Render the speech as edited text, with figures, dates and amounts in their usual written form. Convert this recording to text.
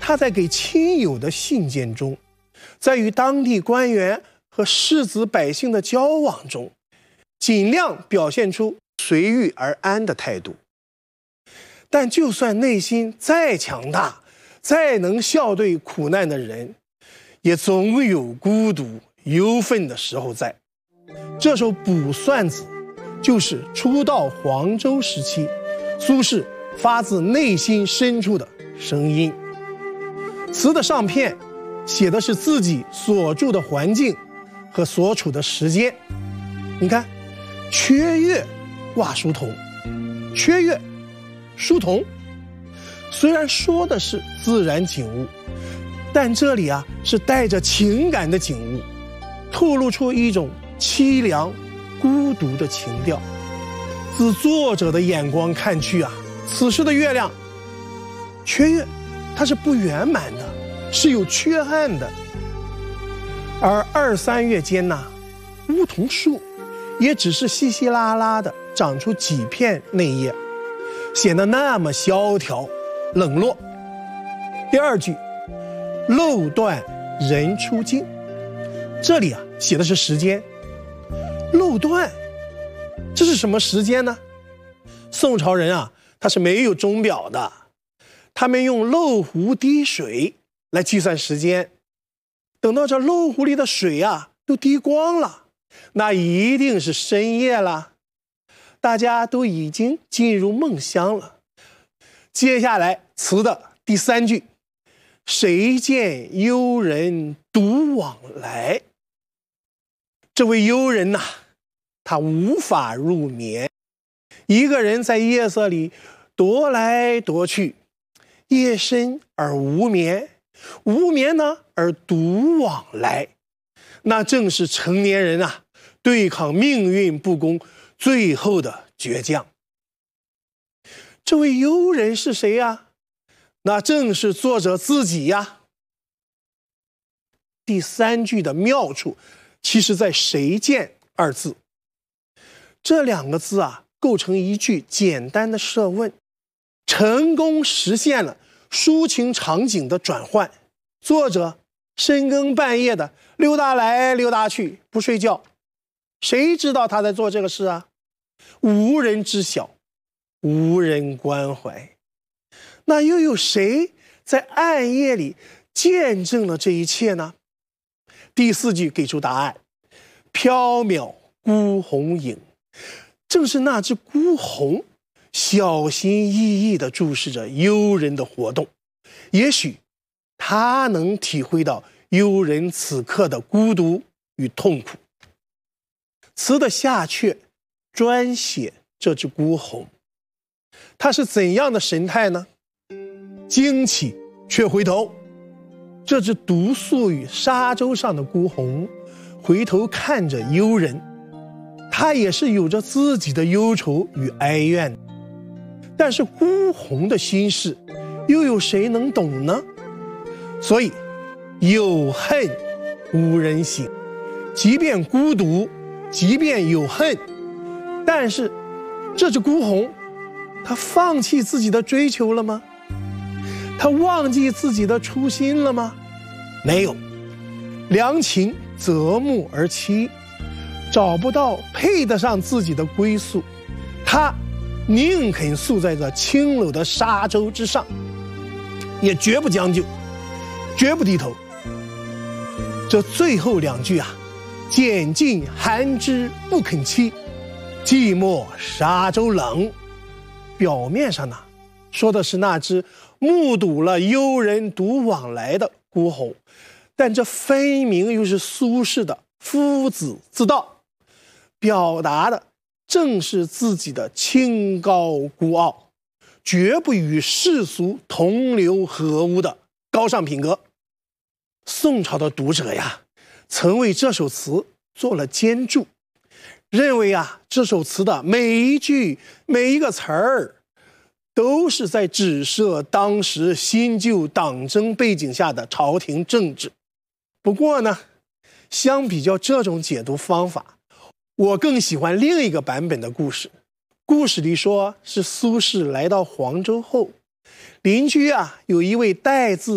他在给亲友的信件中，在与当地官员和世子百姓的交往中，尽量表现出随遇而安的态度。但就算内心再强大，再能笑对苦难的人，也总有孤独忧愤的时候在。这首《卜算子》就是初到黄州时期苏轼发自内心深处的声音。词的上片写的是自己所住的环境和所处的时间。你看，缺月挂书童，缺月书童，虽然说的是自然景物，但这里是带着情感的景物，透露出一种凄凉孤独的情调。自作者的眼光看去此时的月亮缺月，它是不圆满的，是有缺憾的。而2、3月间梧桐树也只是稀稀拉拉的长出几片内叶，显得那么萧条冷落。第二句，漏断人初惊，这里写的是时间。漏断，这是什么时间呢？宋朝人他是没有钟表的，他们用漏壶滴水来计算时间。等到这漏壶里的水都滴光了，那一定是深夜了，大家都已经进入梦乡了。接下来词的第3句，谁见幽人独往来，这位幽人他无法入眠，一个人在夜色里踱来踱去，夜深而无眠，无眠而独往来，那正是成年人对抗命运不公最后的倔强。这位幽人是谁呀？那正是作者自己呀。第3句的妙处其实在谁见2字，这2个字构成一句简单的设问，成功实现了抒情场景的转换。作者深更半夜的溜达来溜达去，不睡觉，谁知道他在做这个事无人知晓，无人关怀。那又有谁在暗夜里见证了这一切呢？第4句给出答案，缥缈孤鸿影，正是那只孤鸿小心翼翼地注视着幽人的活动，也许他能体会到幽人此刻的孤独与痛苦。词的下阙专写这只孤鸿，它是怎样的神态呢？惊起却回头，这只独宿于沙洲上的孤鸿回头看着幽人，他也是有着自己的忧愁与哀怨，但是孤鸿的心事又有谁能懂呢？所以有恨无人省，即便孤独，即便有恨，但是这只孤鸿他放弃自己的追求了吗？他忘记自己的初心了吗？没有，良禽择木而栖，找不到配得上自己的归宿，他宁肯宿在这青楼的沙洲之上，也绝不将就，绝不低头。这最后2句拣尽寒枝不肯栖，寂寞沙洲冷，表面上说的是那只目睹了幽人独往来的孤鸿，但这分明又是苏轼的夫子自道，表达的正是自己的清高孤傲，绝不与世俗同流合污的高尚品格。宋朝的读者曾为这首词做了监注，认为这首词的每一句每一个词儿都是在指涉当时新旧党争背景下的朝廷政治。不过呢，相比较这种解读方法，我更喜欢另一个版本的故事。故事里说是苏轼来到黄州后，邻居有一位带字